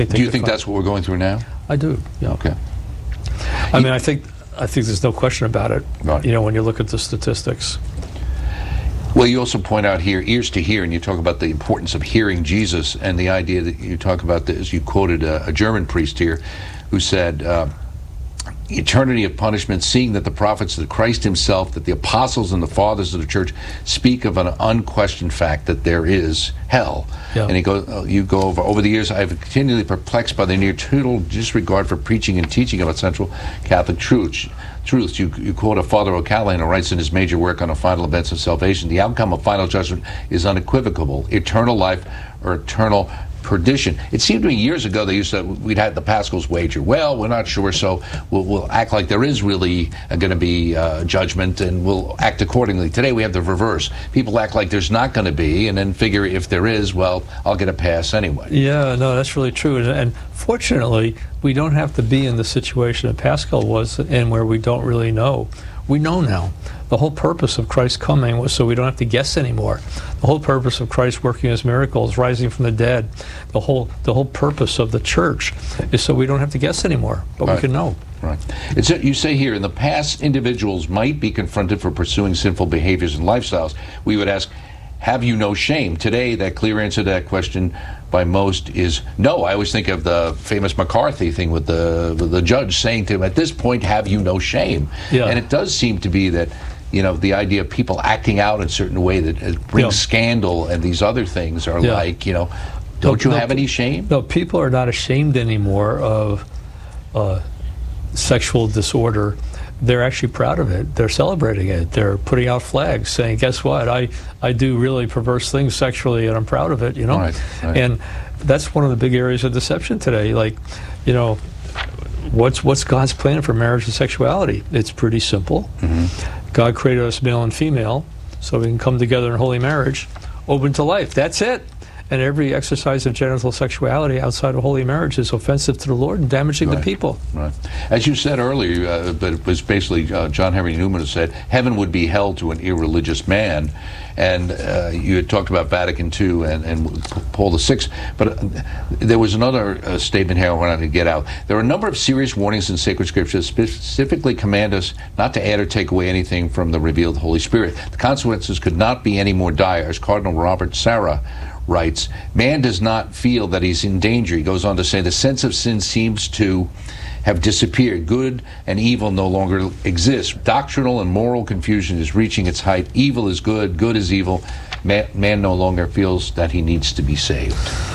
Do you think that's what we're going through now? I do, yeah. Okay. I mean, I think there's no question about it, Right. you know, when you look at the statistics. Well, you also point out here, ears to hear, and you talk about the importance of hearing Jesus, and the idea that you talk about this, you quoted a German priest here who said, eternity of punishment, seeing that the prophets, that Christ himself, that the apostles and the fathers of the church speak of an unquestioned fact that there is hell. Yeah. And you go over the years, I've been continually perplexed by the near total disregard for preaching and teaching of essential Catholic truths. You quote a Father O'Callaghan, who writes in his major work on the final events of salvation, the outcome of final judgment is unequivocal: eternal life or eternal perdition. It seemed to me years ago we'd had the Pascals wager. Well, we're not sure, so we'll act like there is really going to be judgment, and we'll act accordingly. Today we have the reverse. People act like there's not going to be, and then figure if there is, well, I'll get a pass anyway. Yeah, no, that's really true. And fortunately, we don't have to be in the situation that Pascal was in, where we don't really know. We know now. The whole purpose of Christ's coming was so we don't have to guess anymore. The whole purpose of Christ working his miracles, rising from the dead, the whole purpose of the church is so we don't have to guess anymore, but Right. we can know. Right. You say here, in the past, individuals might be confronted for pursuing sinful behaviors and lifestyles. We would ask, have you no shame? Today, that clear answer to that question by most is no. I always think of the famous McCarthy thing with the judge saying to him, at this point, have you no shame? Yeah. And it does seem to be that, you know, the idea of people acting out in a certain way that brings scandal and these other things are like, you know, don't you have any shame? No, people are not ashamed anymore of sexual disorder. They're actually proud of it. They're celebrating it. They're putting out flags saying, guess what? I do really perverse things sexually, and I'm proud of it, you know? Right. And that's one of the big areas of deception today. Like, you know, what's God's plan for marriage and sexuality? It's pretty simple. Mm-hmm. God created us male and female so we can come together in holy marriage, open to life. That's it. And every exercise of genital sexuality outside of holy marriage is offensive to the Lord and damaging the people. Right. As you said earlier, but it was basically John Henry Newman who said, heaven would be hell to an irreligious man. And you had talked about Vatican II and Paul VI, but there was another statement here I wanted to get out. There are a number of serious warnings in sacred scripture that specifically command us not to add or take away anything from the revealed Holy Spirit. The consequences could not be any more dire. As Cardinal Robert Sarah writes, man does not feel that he's in danger. He goes on to say, the sense of sin seems to have disappeared. Good and evil no longer exist. Doctrinal and moral confusion is reaching its height. Evil is good, good is evil. Man no longer feels that he needs to be saved.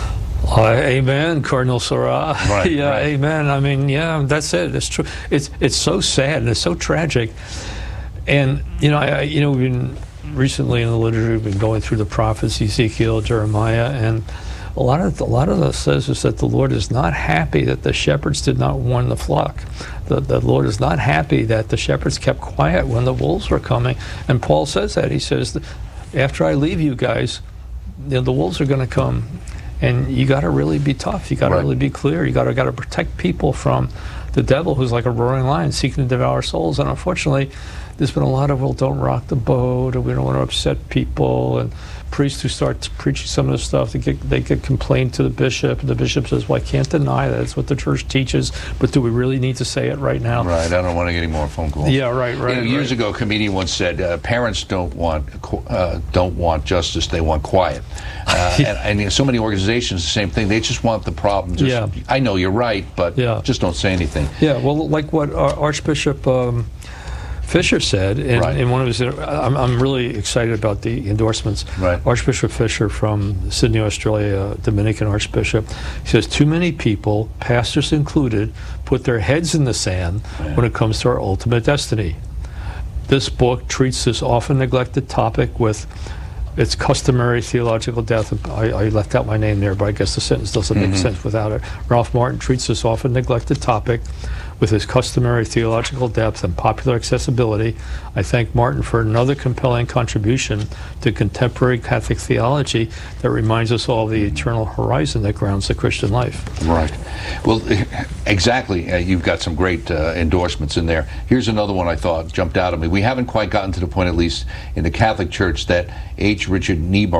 Amen, Cardinal Sarah. Right, yeah, right. amen. I mean, yeah, that's it. It's true. It's so sad and it's so tragic. And you know, we've been recently in the liturgy, we've been going through the prophets, Ezekiel, Jeremiah, and a lot of this says is that the Lord is not happy that the shepherds did not warn the flock. The Lord is not happy that the shepherds kept quiet when the wolves were coming. And Paul says that. He says, after I leave you guys, the wolves are going to come. And you got to really be tough. You got to really be clear. You got to protect people from the devil, who's like a roaring lion seeking to devour souls. And unfortunately, there's been a lot of, well, don't rock the boat, and we don't want to upset people, and priests who start preaching some of this stuff, they get complained to the bishop, and the bishop says, well, I can't deny that. It's what the church teaches, but do we really need to say it right now? Right, I don't want to get any more phone calls. Yeah, right. Years ago, a comedian once said, parents don't want justice, they want quiet. And so many organizations, the same thing. They just want the problem. I know you're right, but just don't say anything. Yeah, well, like what Archbishop Fisher said in one of his, I'm really excited about the endorsements. Right. Archbishop Fisher from Sydney, Australia, Dominican Archbishop, he says, too many people, pastors included, put their heads in the sand when it comes to our ultimate destiny. This book treats this often neglected topic with its customary theological depth. I left out my name there, but I guess the sentence doesn't make sense without it. Ralph Martin treats this often neglected topic with his customary theological depth and popular accessibility. I thank Martin for another compelling contribution to contemporary Catholic theology that reminds us all of the eternal horizon that grounds the Christian life. Right. Well, exactly. You've got some great endorsements in there. Here's another one I thought jumped out at me. We haven't quite gotten to the point, at least in the Catholic Church, that H. Richard Niebuhr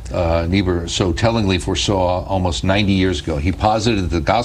Niebuhr so tellingly foresaw almost 90 years ago. He posited that the gospel